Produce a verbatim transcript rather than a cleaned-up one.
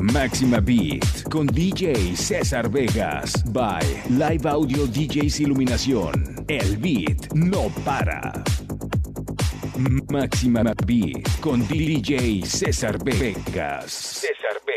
Máxima Beat con D J César Vegas by Live Audio D Js Iluminación. El beat no para. Máxima Beat con D J César Vegas. César Vegas.